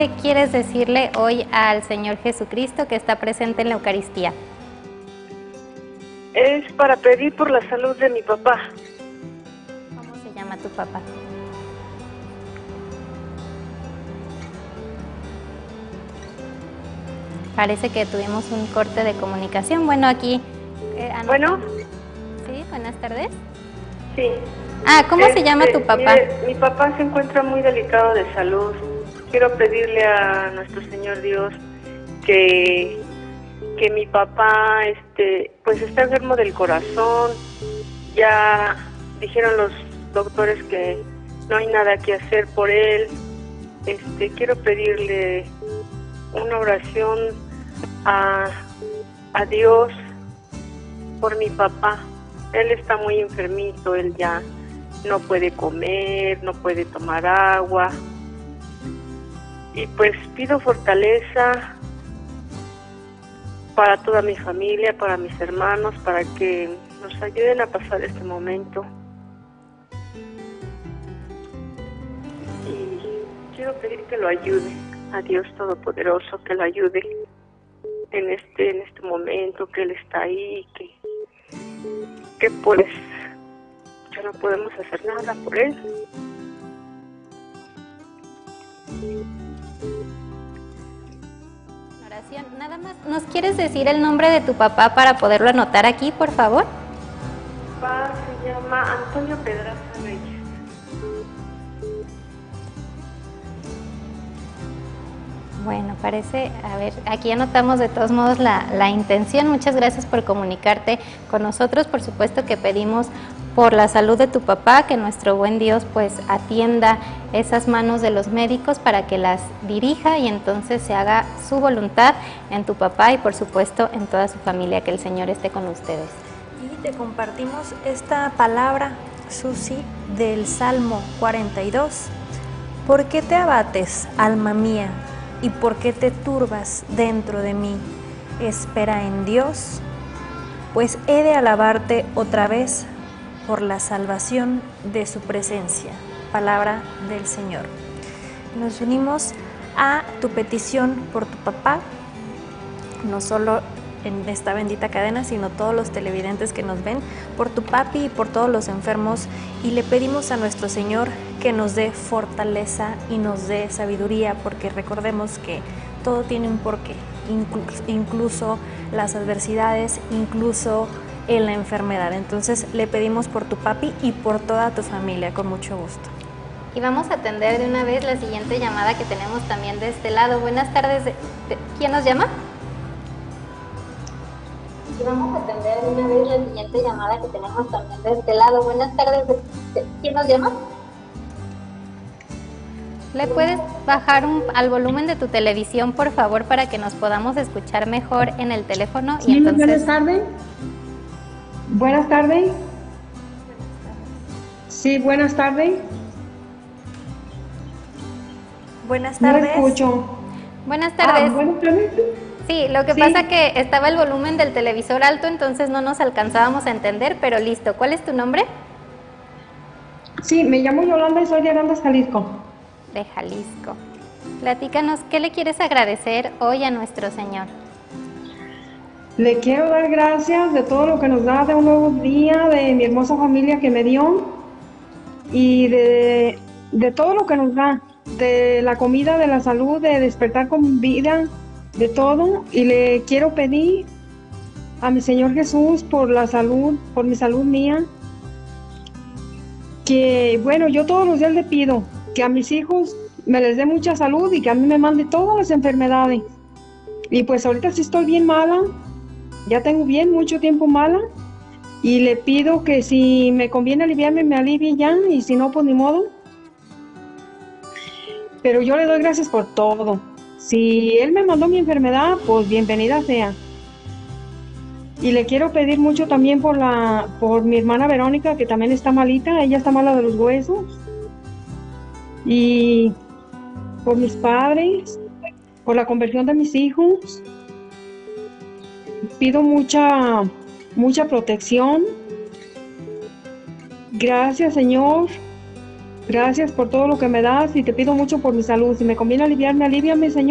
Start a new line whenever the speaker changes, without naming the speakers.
¿Qué quieres decirle hoy al Señor Jesucristo que está presente en la Eucaristía?
Es para pedir por la salud de mi papá.
¿Cómo se llama tu papá? Parece que tuvimos un corte de comunicación. Bueno, aquí...
Bueno.
Sí, buenas tardes.
Sí.
¿Cómo se llama tu papá?
Mire, mi papá se encuentra muy delicado de salud. Quiero pedirle a nuestro Señor Dios que mi papá pues está enfermo del corazón. Ya dijeron los doctores que no hay nada que hacer por él. Quiero pedirle una oración a Dios por mi papá. Él está muy enfermito, él ya no puede comer, no puede tomar agua. Y pues pido fortaleza para toda mi familia, para mis hermanos, para que nos ayuden a pasar este momento. Y quiero pedir que lo ayude, a Dios Todopoderoso, que lo ayude en este momento, que Él está ahí, que pues ya no podemos hacer nada por Él.
Oración, nada más, ¿nos quieres decir el nombre de tu papá para poderlo anotar aquí, por favor?
Mi papá se llama Antonio Pedraza Reyes.
Bueno, parece, a ver, aquí anotamos de todos modos la intención. Muchas gracias por comunicarte con nosotros. Por supuesto que pedimos por la salud de tu papá, que nuestro buen Dios pues atienda esas manos de los médicos para que las dirija y entonces se haga su voluntad en tu papá y por supuesto en toda su familia, que el Señor esté con ustedes.
Y te compartimos esta palabra, Susi, del Salmo 42. ¿Por qué te abates, alma mía? ¿Y por qué te turbas dentro de mí? Espera en Dios, pues he de alabarte otra vez por la salvación de su presencia. Palabra del Señor. Nos unimos a tu petición por tu papá, no solo en esta bendita cadena, sino todos los televidentes que nos ven, por tu papi y por todos los enfermos, y le pedimos a nuestro Señor que nos dé fortaleza y nos dé sabiduría, porque recordemos que todo tiene un porqué, incluso las adversidades, incluso en la enfermedad. Entonces le pedimos por tu papi y por toda tu familia, con mucho gusto.
Y vamos a atender de una vez la siguiente llamada que tenemos también de este lado. Buenas tardes, ¿quién nos llama? Y vamos a atender de una vez la siguiente llamada que tenemos también de este lado. Buenas tardes, ¿quién nos llama? ¿Le puedes bajar al volumen de tu televisión, por favor, para que nos podamos escuchar mejor en el teléfono?
Sí,
y entonces...
buenas tardes. Buenas tardes. Sí, buenas tardes.
Buenas tardes.
No escucho.
Buenas tardes.
Buenas tardes.
Sí, lo que pasa que estaba el volumen del televisor alto, entonces no nos alcanzábamos a entender, pero listo. ¿Cuál es tu nombre?
Sí, me llamo Yolanda y soy de Arandas, Jalisco.
De Jalisco. Platícanos, ¿qué le quieres agradecer hoy a nuestro Señor?
Le quiero dar gracias de todo lo que nos da, de un nuevo día, de mi hermosa familia que me dio y de todo lo que nos da, de la comida, de la salud, de despertar con vida, de todo. Y le quiero pedir a mi Señor Jesús por la salud, por mi salud mía, que bueno, yo todos los días le pido que a mis hijos me les dé mucha salud y que a mí me mande todas las enfermedades. Y pues ahorita sí estoy bien mala, ya tengo mucho tiempo mala, y le pido que si me conviene aliviarme, me alivie ya, y si no, pues ni modo. Pero yo le doy gracias por todo. Si Él me mandó mi enfermedad, pues bienvenida sea. Y le quiero pedir mucho también por mi hermana Verónica, que también está malita, ella está mala de los huesos. Y por mis padres, por la conversión de mis hijos. Pido mucha protección. Gracias, Señor, Gracias por todo lo que me das y te pido mucho por mi salud. Si me conviene aliviarme, aliviame, Señor.